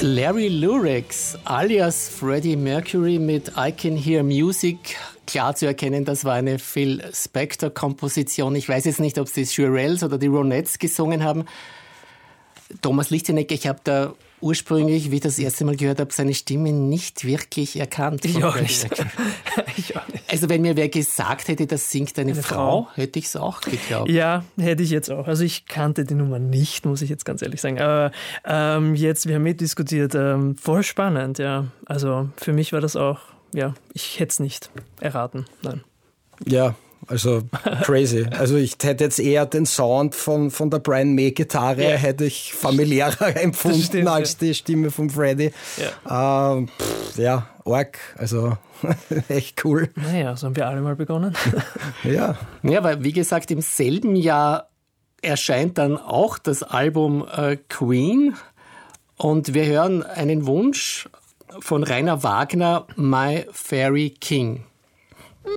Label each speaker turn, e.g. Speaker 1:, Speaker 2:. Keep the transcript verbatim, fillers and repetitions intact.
Speaker 1: Larry Lurex alias Freddie Mercury mit I Can Hear Music. Klar zu erkennen, das war eine Phil Spector-Komposition. Ich weiß jetzt nicht, ob es die Shirelles oder die Ronettes gesungen haben. Thomas Lichtenegger, ich habe da ursprünglich, wie ich das erste Mal gehört habe, seine Stimme nicht wirklich erkannt.
Speaker 2: Ich auch nicht. ich auch nicht.
Speaker 1: Also wenn mir wer gesagt hätte, das singt eine, eine Frau,
Speaker 2: Frau,
Speaker 1: hätte ich es auch geglaubt.
Speaker 2: Ja, hätte ich jetzt auch. Also ich kannte die Nummer nicht, muss ich jetzt ganz ehrlich sagen. Aber ähm, jetzt, wir haben mitdiskutiert, ähm, voll spannend, ja. Also für mich war das auch, ja, ich hätte es nicht erraten, nein.
Speaker 3: Ja, also crazy. Also ich hätte jetzt eher den Sound von, von der Brian May-Gitarre ja. hätte ich familiärer empfunden stimmt, als ja. die Stimme von Freddie. Ja, ähm, pff, ja arg. Also echt cool.
Speaker 2: Naja, so haben wir alle mal begonnen.
Speaker 3: ja.
Speaker 1: Ja, weil wie gesagt, im selben Jahr erscheint dann auch das Album äh, Queen und wir hören einen Wunsch von Rainer Wagner, My Fairy King.